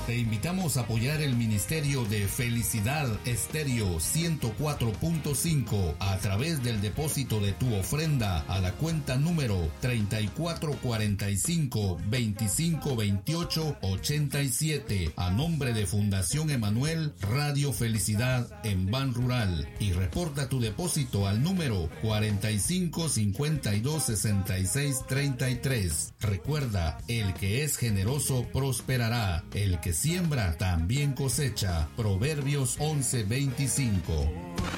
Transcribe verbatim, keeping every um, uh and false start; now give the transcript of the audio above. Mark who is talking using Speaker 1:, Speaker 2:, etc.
Speaker 1: Te invitamos a apoyar el Ministerio de Felicidad Estéreo ciento cuatro punto cinco a través del depósito de tu ofrenda a la cuenta número treinta y cuatro cuarenta y cinco veinticinco veintiocho ochenta y siete a nombre de Fundación Emanuel Radio Felicidad en Ban Rural, y reporta tu depósito al número cuarenta y cinco cincuenta y dos sesenta y seis treinta y tres. Recuerda, el que es generoso prosperará, el que siembra también cosecha. Proverbios once veinticinco.